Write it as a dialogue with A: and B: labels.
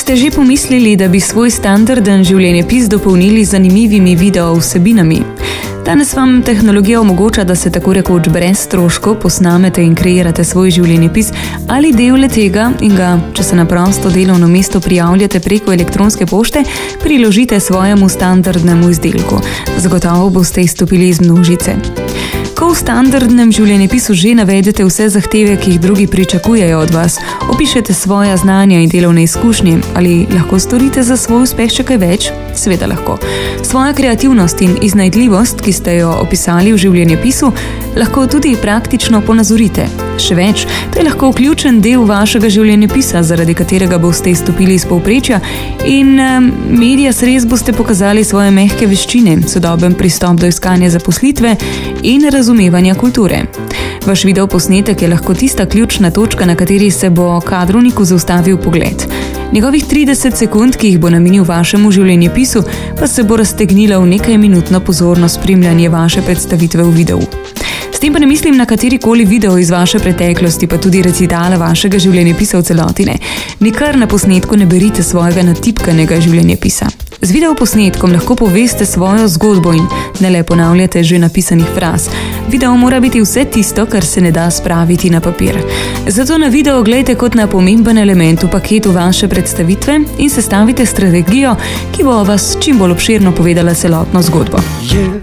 A: Ste že pomislili, da bi svoj standarden življenjepis dopolnili z zanimivimi video vsebinami? Danes vam tehnologija omogoča, da se tako rekoč brez stroškov posnamete in kreirate svoj življenjepis ali del le-tega in ga, če se na prosto delovno mesto prijavljate preko elektronske pošte, priložite svojemu standardnemu izdelku. Zagotovo boste izstopili iz množice. Ko v standardnem življenjepisu že navedete vse zahteve, ki jih drugi pričakujejo od vas, opišete svoja znanja in delovne izkušnje, ali lahko storite za svoj uspeh še kaj več? Seveda lahko. Svojo kreativnost in iznajdljivost, ki ste jo opisali v življenjepisu, lahko tudi praktično ponazorite. Še več, to je lahko ključen del vašega življenjepisa, zaradi katerega boste izstopili iz povprečja in medias res boste pokazali svoje mehke veščine, sodoben pristop do iskanja zaposlitve in razumevanja kulture. Vaš videoposnetek je lahko tista ključna točka, na kateri se bo kadrovniku zaustavil pogled. Njegovih 30 sekund, ki jih bo namenil vašemu življenjepisu, pa se bo raztegnila v nekajminutno pozorno spremljanje vaše predstavitve v videu. S tem pa ne mislim na katerikoli video iz vaše preteklosti, pa tudi recitala vašega življenjepisa v celoti ne. Nikar na posnetku ne berite svojega natipkanega življenjepisa. Z videoposnetkom lahko poveste svojo zgodbo in ne le ponavljate že napisanih fraz. Video mora biti vse tisto, kar se ne da spraviti na papir. Zato na video gledajte kot na pomemben element v paketu vaše predstavitve in sestavite strategijo, ki bo vas čim bolj obširno povedala celotno zgodbo.